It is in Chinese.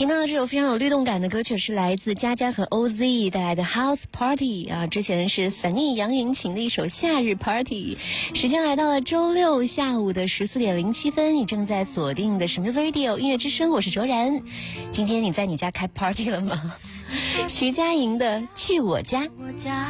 听到的这首非常有律动感的歌曲是来自佳佳和 OZ 带来的 House Party 啊，之前是Sunny 杨云晴的一首夏日 Party。时间来到了周六下午的14:07，你正在锁定的是 Music Radio 音乐之声，我是卓然。今天你在你家开 Party 了吗？徐佳莹的去我家。